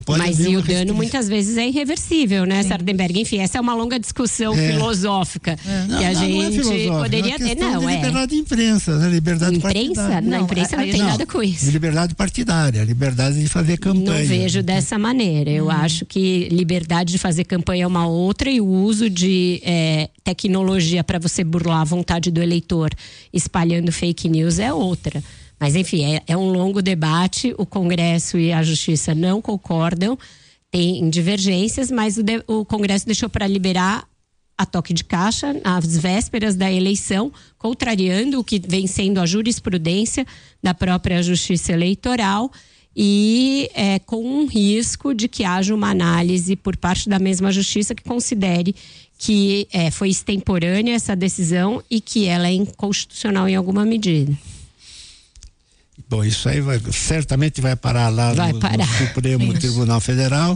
Mas e o dano muitas vezes é irreversível, né, Sardenberg? Enfim, essa é uma longa discussão filosófica que a gente poderia ter. Não, liberdade de imprensa, né? Liberdade partidária. Na imprensa não tem nada com isso. Liberdade partidária, liberdade de fazer campanha. Não vejo dessa maneira. Eu acho que liberdade de fazer campanha é uma outra e o uso de tecnologia para você burlar a vontade do eleitor espalhando fake news é outra. Mas, enfim, é um longo debate. O Congresso e a Justiça não concordam, tem divergências, mas o Congresso deixou para liberar a toque de caixa às vésperas da eleição, contrariando o que vem sendo a jurisprudência da própria Justiça Eleitoral e com um risco de que haja uma análise por parte da mesma Justiça que considere que foi extemporânea essa decisão e que ela é inconstitucional em alguma medida. Bom, isso aí certamente vai parar lá no Supremo Tribunal Federal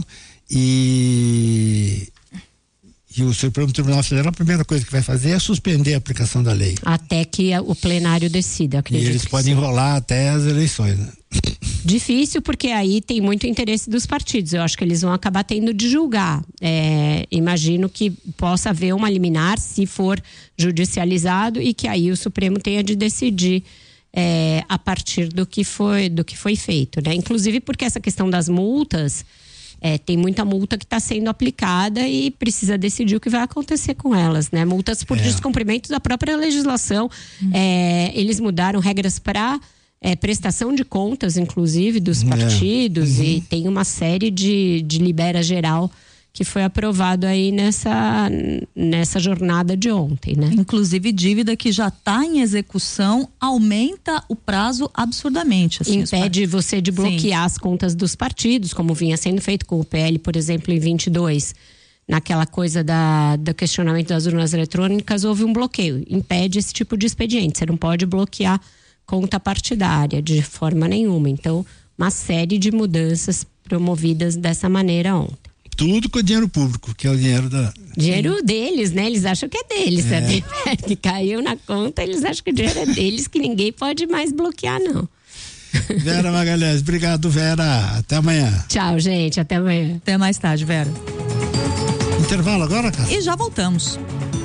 e o Supremo Tribunal Federal, a primeira coisa que vai fazer é suspender a aplicação da lei. Até que o plenário decida, acredito. E eles podem enrolar até as eleições, né? Difícil, porque aí tem muito interesse dos partidos. Eu acho que eles vão acabar tendo de julgar. Imagino que possa haver uma liminar, se for judicializado, e que aí o Supremo tenha de decidir a partir do que foi feito, né? Inclusive porque essa questão das multas, tem muita multa que está sendo aplicada e precisa decidir o que vai acontecer com elas, né? Multas por descumprimento da própria legislação. Eles mudaram regras para prestação de contas, inclusive, dos partidos, e tem uma série de libera geral que foi aprovado aí nessa jornada de ontem, né? Inclusive, dívida que já está em execução aumenta o prazo absurdamente. Assim, impede você de bloquear as contas dos partidos, como vinha sendo feito com o PL, por exemplo, em 22. Naquela coisa do questionamento das urnas eletrônicas, houve um bloqueio. Impede esse tipo de expediente. Você não pode bloquear conta partidária de forma nenhuma. Então, uma série de mudanças promovidas dessa maneira ontem. Tudo com o dinheiro público, que é o dinheiro dinheiro deles, né? Eles acham que é deles, sabe? Que caiu na conta, eles acham que o dinheiro é deles, que ninguém pode mais bloquear, não. Vera Magalhães, obrigado, Vera. Até amanhã. Tchau, gente. Até amanhã. Até mais tarde, Vera. Intervalo agora, cara? E já voltamos.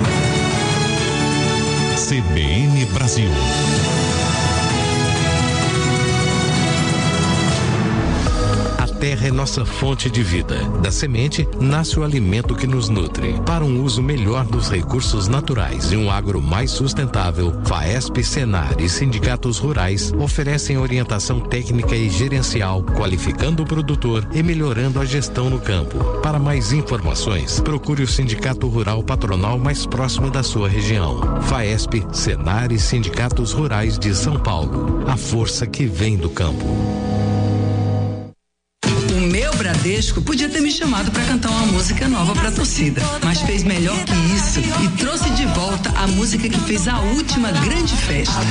CBN Brasil. A terra é nossa fonte de vida. Da semente nasce o alimento que nos nutre. Para um uso melhor dos recursos naturais e um agro mais sustentável, FAESP, Senar e sindicatos rurais oferecem orientação técnica e gerencial, qualificando o produtor e melhorando a gestão no campo. Para mais informações, procure o Sindicato Rural Patronal mais próximo da sua região. FAESP, Senar e sindicatos rurais de São Paulo. A força que vem do campo. Bradesco podia ter me chamado para cantar uma música nova para a torcida, mas fez melhor que isso e trouxe de volta a música que fez a última grande festa.